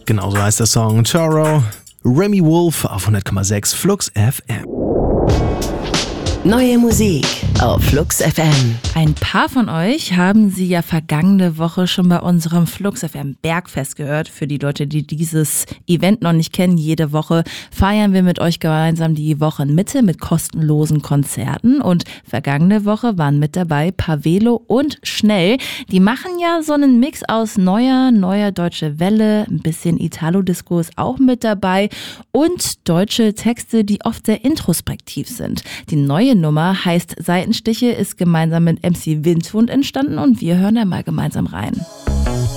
Genauso heißt der Song Toro, Remy Wolf auf 100,6 Flux FM. Neue Musik auf Flux FM. Ein paar von euch haben sie ja vergangene Woche schon bei unserem Flux FM Bergfest gehört. Für die Leute, die dieses Event noch nicht kennen, jede Woche feiern wir mit euch gemeinsam die Wochenmitte mit kostenlosen Konzerten. Und vergangene Woche waren mit dabei Pavelo und Schnell. Die machen ja so einen Mix aus neuer deutsche Welle, ein bisschen Italo-Disco ist auch mit dabei und deutsche Texte, die oft sehr introspektiv sind. Die neue Nummer heißt Seitenstiche, ist gemeinsam mit MC Windhund entstanden und wir hören da mal gemeinsam rein.